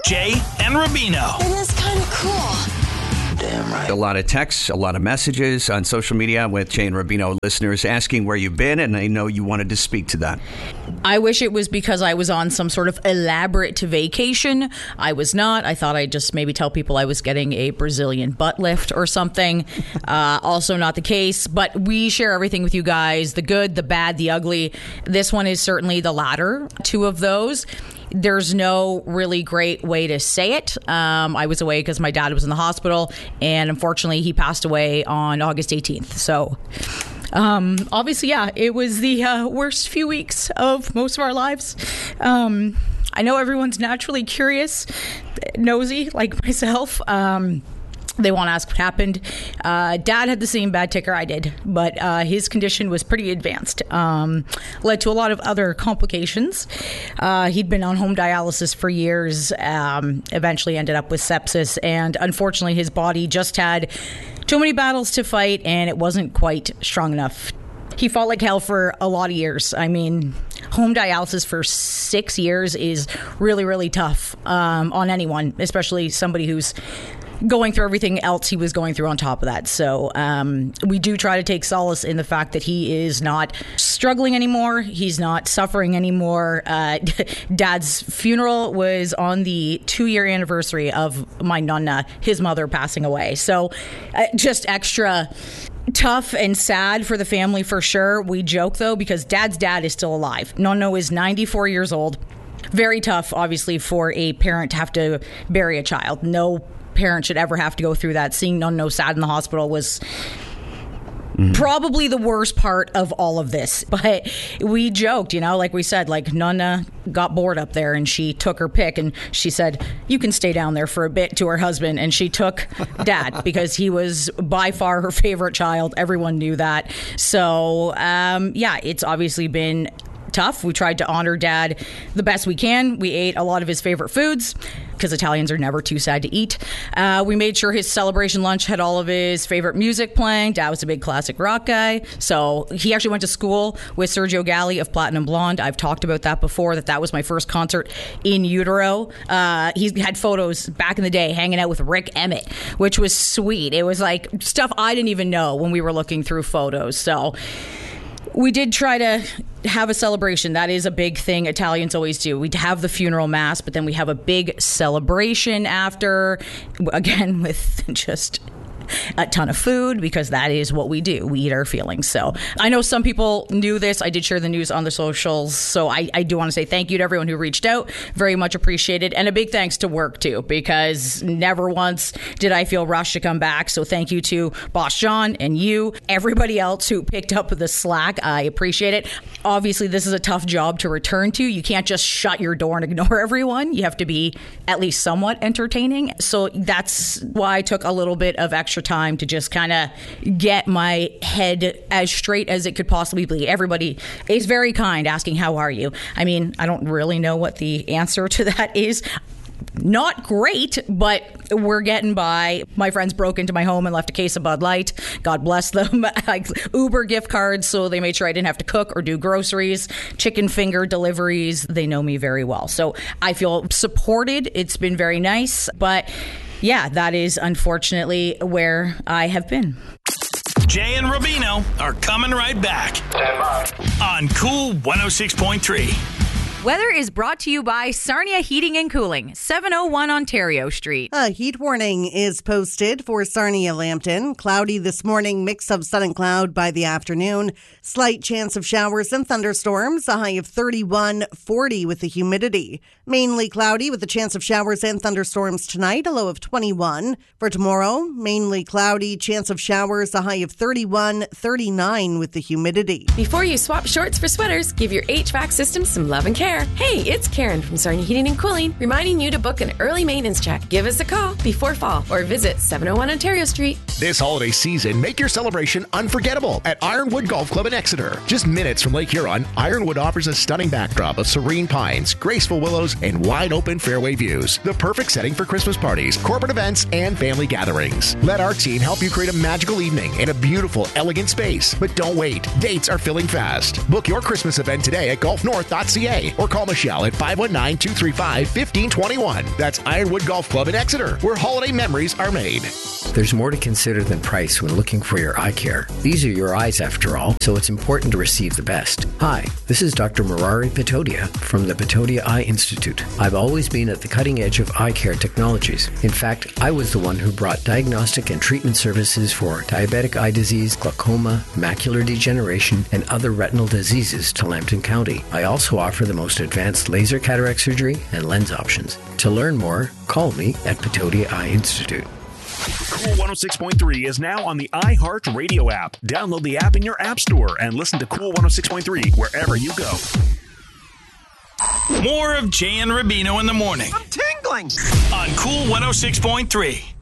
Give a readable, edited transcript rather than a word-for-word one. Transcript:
Jay and Rubino. It is kind of cool. Damn right. A lot of texts, a lot of messages on social media with Jay and Rubino listeners asking where you've been, and I know you wanted to speak to that. I wish it was because I was on some sort of elaborate vacation. I was not. I thought I'd just maybe tell people I was getting a Brazilian butt lift or something. Also not the case, but we share everything with you guys, the good, the bad, the ugly. This one is certainly the latter, two of those. There's no really great way to say it. I was away because my dad was in the hospital, and unfortunately he passed away on August 18th. So obviously, yeah, it was the worst few weeks of most of our lives. I know everyone's naturally curious, nosy like myself. They want to ask what happened. Dad had the same bad ticker I did, but his condition was pretty advanced. Led to a lot of other complications. He'd been on home dialysis for years, eventually ended up with sepsis, and unfortunately his body just had too many battles to fight, and it wasn't quite strong enough. He fought like hell for a lot of years. I mean, home dialysis for 6 years is really, really tough on anyone, especially somebody who's going through everything else he was going through on top of that. So we do try to take solace in the fact that he is not struggling anymore. He's not suffering anymore. Dad's funeral was on the 2-year anniversary of my nonna, his mother, passing away. So just extra tough and sad for the family for sure. We joke though, because Dad's dad is still alive. Nonno is 94 years old. Very tough, obviously, for a parent to have to bury a child. No parent should ever have to go through that. Seeing Nonno sad in the hospital was probably the worst part of all of this. But we joked, like we said, like Nonna got bored up there and she took her pick and she said, you can stay down there for a bit, to her husband. And she took Dad because he was by far her favorite child. Everyone knew that. So, yeah, it's obviously been tough. We tried to honor Dad the best we can. We ate a lot of his favorite foods because Italians are never too sad to eat. We made sure his celebration lunch had all of his favorite music playing. Dad was a big classic rock guy. So he actually went to school with Sergio Galli of Platinum Blonde. I've talked about that before, that was my first concert in utero. He had photos back in the day hanging out with Rick Emmett, which was sweet. It was like stuff I didn't even know when we were looking through photos. So we did try to have a celebration. That is a big thing Italians always do. We have the funeral mass, but then we have a big celebration after, again, with just a ton of food, because that is what we do. We eat our feelings. So I know some people knew this. I did share the news on the socials. So I do want to say thank you to everyone who reached out. Very much appreciated. And a big thanks to work too, because never once did I feel rushed to come back. So thank you to Boss John and you, everybody else who picked up the slack. I appreciate it. Obviously, this is a tough job to return to. You can't just shut your door and ignore everyone. You have to be at least somewhat entertaining. So that's why I took a little bit of extra time to just kind of get my head as straight as it could possibly be. Everybody is very kind, asking, how are you? I mean, I don't really know what the answer to that is. Not great, but we're getting by. My friends broke into my home and left a case of Bud Light. God bless them. Uber gift cards, so they made sure I didn't have to cook or do groceries. Chicken finger deliveries. They know me very well. So I feel supported. It's been very nice. But yeah, that is unfortunately where I have been. Jay and Rubino are coming right back on Cool 106.3. Weather is brought to you by Sarnia Heating and Cooling, 701 Ontario Street. A heat warning is posted for Sarnia Lambton. Cloudy this morning, mix of sun and cloud by the afternoon. Slight chance of showers and thunderstorms, a high of 31-40 with the humidity. Mainly cloudy with a chance of showers and thunderstorms tonight, a low of 21. For tomorrow, mainly cloudy, chance of showers, a high of 31-39 with the humidity. Before you swap shorts for sweaters, give your HVAC system some love and care. Hey, it's Karen from Sarnia Heating and Cooling, reminding you to book an early maintenance check. Give us a call before fall or visit 701 Ontario Street. This holiday season, make your celebration unforgettable at Ironwood Golf Club in Exeter. Just minutes from Lake Huron, Ironwood offers a stunning backdrop of serene pines, graceful willows, and wide open fairway views. The perfect setting for Christmas parties, corporate events, and family gatherings. Let our team help you create a magical evening in a beautiful, elegant space. But don't wait. Dates are filling fast. Book your Christmas event today at golfnorth.ca or or call Michelle at 519-235-1521. That's Ironwood Golf Club in Exeter, where holiday memories are made. There's more to consider than price when looking for your eye care. These are your eyes after all, so it's important to receive the best. Hi, this is Dr. Murari Patodia from the Patodia Eye Institute. I've always been at the cutting edge of eye care technologies. In fact, I was the one who brought diagnostic and treatment services for diabetic eye disease, glaucoma, macular degeneration, and other retinal diseases to Lambton County. I also offer the most advanced laser cataract surgery and lens options. To learn more, call me at Patodia Eye Institute. Cool 106.3 is now on the iHeart Radio app. Download the app in your app store and listen to Cool 106.3 wherever you go. More of Jay and Rubino in the morning. I'm tingling. On Cool 106.3.